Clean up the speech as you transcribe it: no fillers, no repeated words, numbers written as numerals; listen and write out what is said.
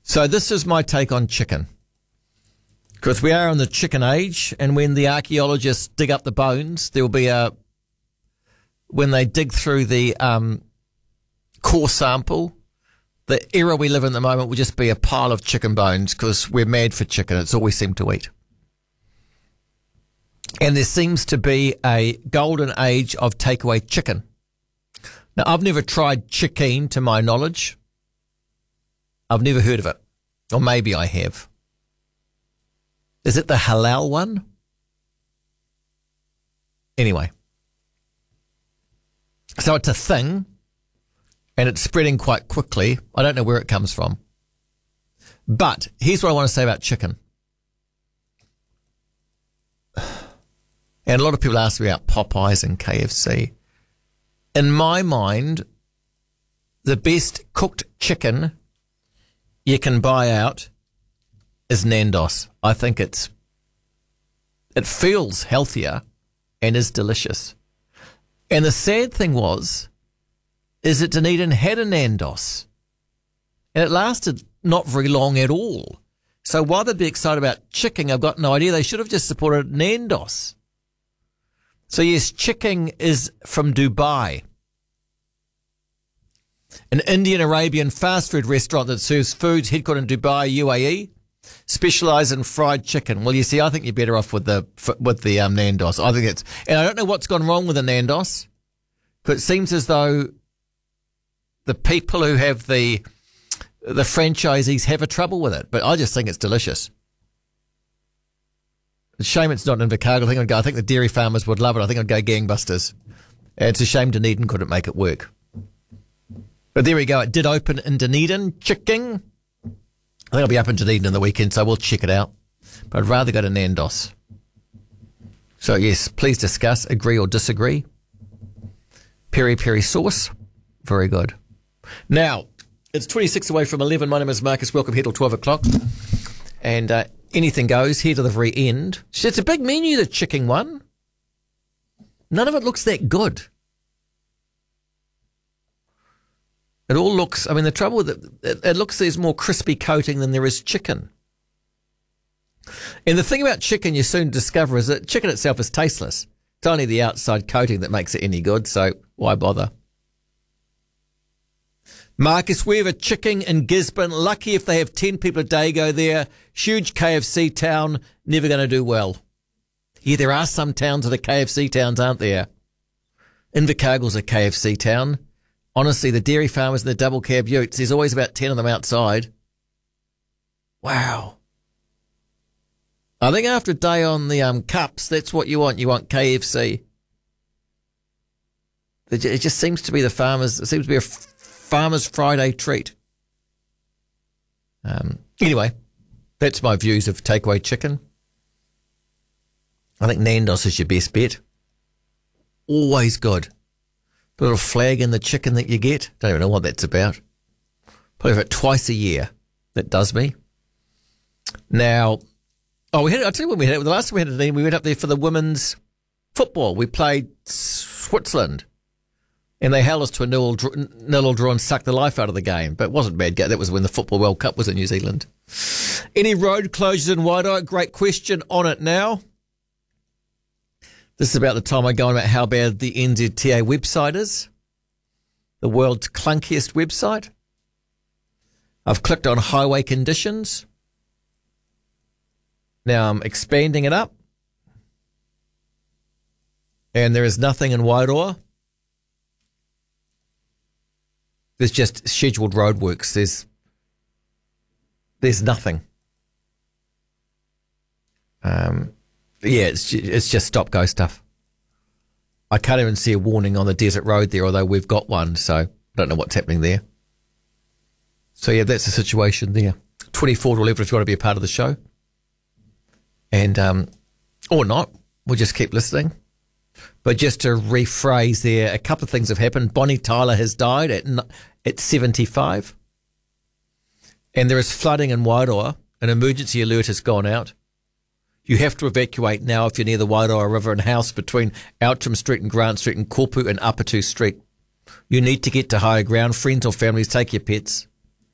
So this is my take on chicken. Because we are in the chicken age, and when the archaeologists dig up the bones, there will be when they dig through the core sample, the era we live in at the moment will just be a pile of chicken bones because we're mad for chicken. It's all we seem to eat. And there seems to be a golden age of takeaway chicken. Now, I've never tried chicken to my knowledge. I've never heard of it. Or maybe I have. Is it the halal one? Anyway. So it's a thing, and it's spreading quite quickly. I don't know where it comes from. But here's what I want to say about chicken. And a lot of people ask me about Popeyes and KFC. In my mind, the best cooked chicken you can buy out is Nandos. I think it feels healthier and is delicious. And the sad thing is that Dunedin had a Nandos. And it lasted not very long at all. So why they'd be excited about chicken, I've got no idea. They should have just supported Nandos. So yes, chicken is from Dubai. An Indian Arabian fast food restaurant that serves foods headquartered in Dubai, UAE, specialise in fried chicken. Well, you see, I think you're better off with the Nandos. I think and I don't know what's gone wrong with the Nandos, but it seems as though the people who have the franchisees have a trouble with it. But I just think it's delicious. It's a shame it's not in Invercargill. I think the dairy farmers would love it. I think I'd go gangbusters. It's a shame Dunedin couldn't make it work. But there we go. It did open in Dunedin. Chicken. I think I'll be up in Dunedin in the weekend, so we'll check it out. But I'd rather go to Nandos. So, yes, please discuss, agree or disagree. Peri peri sauce. Very good. Now, it's 26 away from 11. My name is Marcus. Welcome here till 12 o'clock. And anything goes here to the very end. It's a big menu, the chicken one. None of it looks that good. It all looks, the trouble with it looks there's more crispy coating than there is chicken. And the thing about chicken you soon discover is that chicken itself is tasteless. It's only the outside coating that makes it any good, so why bother? Marcus, we have a chicken in Gisborne. Lucky if they have 10 people a day go there. Huge KFC town, never going to do well. Yeah, there are some towns that are KFC towns, aren't there? Invercargill's a KFC town. Honestly, the dairy farmers and the double cab utes, there's always about 10 of them outside. Wow. I think after a day on the cups, that's what you want. You want KFC. It just seems to be it seems to be a farmer's Friday treat. Anyway, that's my views of takeaway chicken. I think Nandos is your best bet. Always good. A little flag in the chicken that you get. Don't even know what that's about. Probably have it twice a year. That does me. Now, I'll tell you when we had it. The last time we had it, we went up there for the women's football. We played Switzerland. And they held us to a nil draw and sucked the life out of the game. But it wasn't a bad game. That was when the Football World Cup was in New Zealand. Any road closures in Wairoa? Great question on it now. This is about the time I go on about how bad the NZTA website is. The world's clunkiest website. I've clicked on highway conditions. Now I'm expanding it up. And there is nothing in Wairoa. There's just scheduled roadworks. There's nothing. It's just stop-go stuff. I can't even see a warning on the desert road there, although we've got one, so I don't know what's happening there. So, yeah, that's the situation there. 24 to 11 if you want to be a part of the show. And, or not, we'll just keep listening. But just to rephrase there, a couple of things have happened. Bonnie Tyler has died at 75. And there is flooding in Wairoa. An emergency alert has gone out. You have to evacuate now if you're near the Wairoa River and house between Outram Street and Grant Street and Kopu and Upper 2 Street. You need to get to higher ground. Friends or families, take your pets.